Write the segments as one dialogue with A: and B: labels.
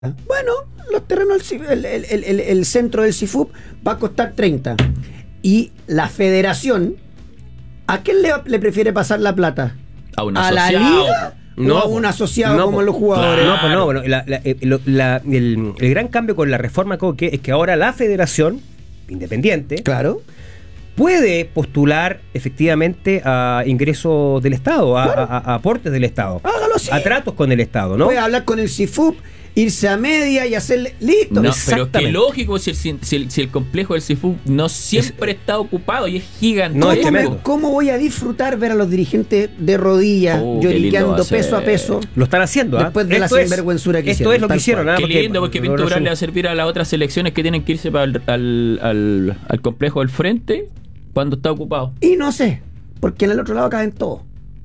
A: Bueno, los terrenos, el centro del CIFUP va a costar 30. Y la federación, ¿a quién le prefiere pasar la plata?
B: A un
A: ¿A la
B: asociado.
A: liga?
C: No,
A: ¿O a un asociado
C: no,
A: como los jugadores?
C: No, bueno, el gran cambio con la reforma Coque es que ahora la federación independiente
A: Claro.
C: puede postular efectivamente a ingresos del Estado, a aportes del Estado,
A: Hágalo así.
C: a tratos con el Estado, ¿no?
A: Puede hablar con el CIFUP, irse a media y hacerle. ¡Listo!
B: No, pero
C: Exactamente.
B: qué lógico si el complejo del CIFU no siempre está ocupado y es gigante.
C: No, es
A: ¿Cómo,
C: tremendo.
A: ¿Cómo voy a disfrutar ver a los dirigentes de rodillas,
B: Oh, qué lindo va
A: lloriqueando
B: a ser.
A: peso a peso?
C: Lo están haciendo, ¿ah?
A: Después de la
C: Esto es-
A: sinvergüenzura que
C: esto
A: hicieron,
C: es lo que
A: tal
C: hicieron,
A: cual.
C: ¿ah?
B: Qué lindo, porque
C: lo
B: Pinto Urán
C: resumo.
B: le va a servir a las otras selecciones que tienen que irse para al complejo del frente cuando está ocupado.
A: Y no sé, porque en el otro lado caen todos.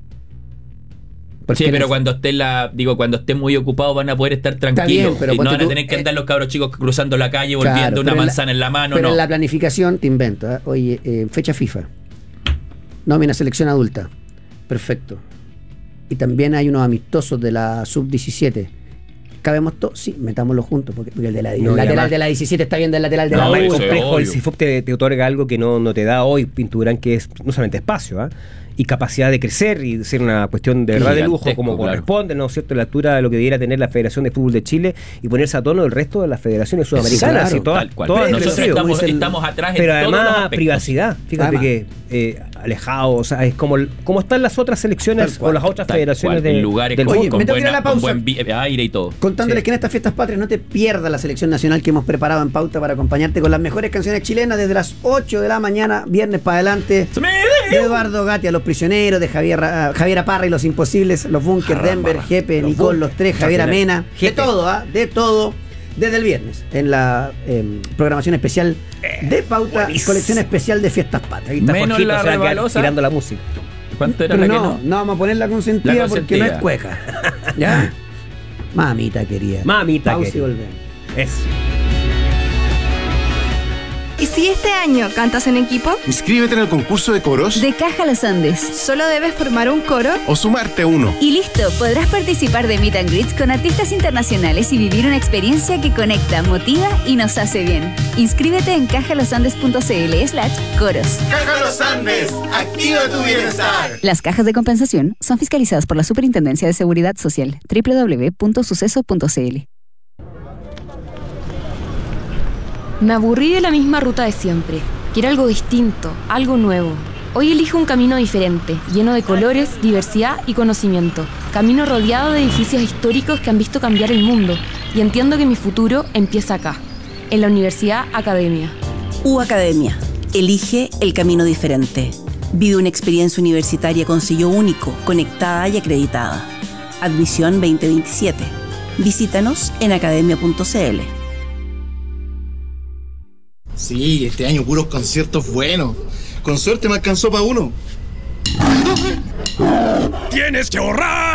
A: Porque
B: Sí,
A: en
B: pero
A: el-
B: cuando cuando esté muy ocupado van a poder estar tranquilos.
A: bien, pero
B: Y no
A: ponte
B: van a
A: tú,
B: tener que andar los cabros chicos cruzando la calle,
A: Claro,
B: volviendo una
A: pero en
B: manzana en la mano,
A: Pero
B: no.
A: en la planificación te invento. Oye, fecha FIFA. Nómina selección adulta. Perfecto. Y también hay unos amistosos de la sub-17. ¿Cabemos todos? Sí, metámoslo juntos. Porque el,
C: No, y
A: lateral
C: además-
A: de la 17 está bien del lateral de
B: No,
A: la
C: El
B: eso
A: U.
B: es
C: complejo, el
B: obvio.
C: CIFUP te otorga algo que no te da hoy Pinturán, que es no solamente espacio, ¿ah? Y capacidad de crecer y de ser una cuestión de verdad de lujo
B: Gigantesco,
C: como
B: claro.
C: corresponde, ¿no es cierto?, a la altura de lo que debiera tener la Federación de Fútbol de Chile y ponerse a tono del resto de las federaciones sudamericanas.
A: Claro,
C: y todas,
B: Tal cual.
C: todas
B: Pero
C: han
B: nosotros
C: crecido.
B: estamos,
A: Como dice el-
B: estamos atrás en
C: Pero
B: todos los
C: además
B: aspectos.
C: privacidad, fíjate
A: Además.
C: que alejado, o sea, es como están las otras selecciones
A: Tal cual,
C: o las otras
B: Tal
C: federaciones
B: cual, en
C: del
B: lugares
C: del
B: con,
A: Oye,
C: mundo.
A: me tengo que ir a la
B: con
A: pausa.
B: buen aire y todo.
A: Contándoles
C: Sí.
A: que en estas fiestas patrias no te pierdas la selección nacional que hemos preparado en pauta para acompañarte con las mejores canciones chilenas desde las 8 de la mañana, viernes para adelante. De Eduardo Gatti a Los Prisioneros, de Javier Parra y Los Imposibles, Los Bunkers, Denver, Jepe,
C: Los
A: Nicole,
C: Bunkers.
A: Los Tres, Javier Amena. De
C: Jepe.
A: todo, de todo. Desde el viernes, en la programación especial de pauta,
C: buenísimo.
A: colección especial de fiestas patrias.
C: Ahí está
B: Menos
C: Jorgito,
B: la
C: se va a quedar
B: rebalosa.
C: tirando la música.
B: ¿Cuánto era
A: Pero
B: la que
A: no,
B: no?
A: no vamos a poner la consentida,
B: La
A: porque no es
B: consentida.
A: cueca. ¿Ya? Mamita querida.
C: Mamita
A: Pausa y
C: querida.
A: volvemos.
C: Eso.
D: ¿Y si este año cantas en equipo?
E: Inscríbete en el concurso de coros
F: De Caja Los Andes.
D: Solo debes formar un coro.
E: o sumarte a uno.
F: Y listo, podrás participar de Meet and Greets con artistas internacionales y vivir una experiencia que conecta, motiva y nos hace bien. Inscríbete en cajalosandes.cl/coros.
E: ¡Caja Los Andes! ¡Activa tu bienestar!
F: Las cajas de compensación son fiscalizadas por la Superintendencia de Seguridad Social. www.suceso.cl.
G: Me aburrí de la misma ruta de siempre. Quiero algo distinto, algo nuevo. Hoy elijo un camino diferente, lleno de colores, diversidad y conocimiento. Camino rodeado de edificios históricos que han visto cambiar el mundo. Y entiendo que mi futuro empieza acá, en la Universidad Academia.
H: U Academia. Elige el camino diferente. Vive una experiencia universitaria con sello único, conectada y acreditada. Admisión 2027. Visítanos en academia.cl.
E: Sí, este año puros conciertos buenos. Con suerte me alcanzó para uno.
I: ¡Tienes que ahorrar!